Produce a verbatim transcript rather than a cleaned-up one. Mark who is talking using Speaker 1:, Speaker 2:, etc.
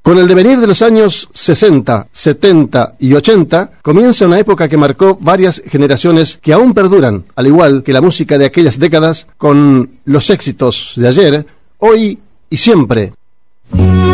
Speaker 1: Con el devenir de los años sesenta, setenta y ochenta, comienza una época que marcó varias generaciones que aún perduran, al igual que la música de aquellas décadas, con los éxitos de ayer, hoy y siempre.